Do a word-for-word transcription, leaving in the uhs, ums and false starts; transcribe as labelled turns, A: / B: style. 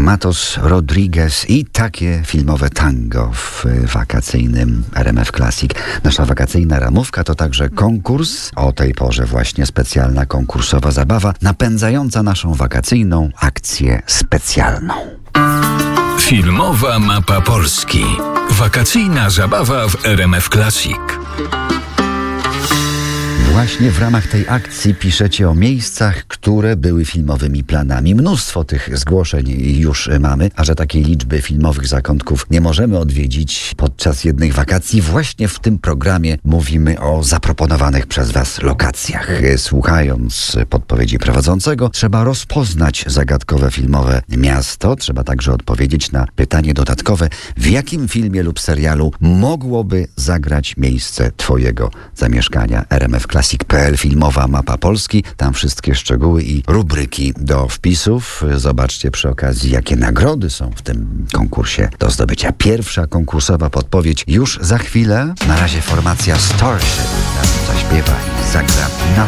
A: Matos Rodriguez i takie filmowe tango w wakacyjnym R M F Classic. Nasza wakacyjna ramówka to także konkurs. O tej porze właśnie specjalna konkursowa zabawa napędzająca naszą wakacyjną akcję specjalną.
B: Filmowa mapa Polski. Wakacyjna zabawa w R M F Classic.
A: Właśnie w ramach tej akcji piszecie o miejscach, które były filmowymi planami. Mnóstwo tych zgłoszeń już mamy, a że takiej liczby filmowych zakątków nie możemy odwiedzić podczas jednych wakacji, właśnie w tym programie mówimy o zaproponowanych przez Was lokacjach. Słuchając podpowiedzi prowadzącego, trzeba rozpoznać zagadkowe filmowe miasto. Trzeba także odpowiedzieć na pytanie dodatkowe, w jakim filmie lub serialu mogłoby zagrać miejsce Twojego zamieszkania. R M F Classic kropka p l, filmowa mapa Polski. Tam wszystkie szczegóły i rubryki do wpisów. Zobaczcie przy okazji, jakie nagrody są w tym konkursie do zdobycia. Pierwsza konkursowa podpowiedź już za chwilę. Na razie formacja Starship zaśpiewa i zagra na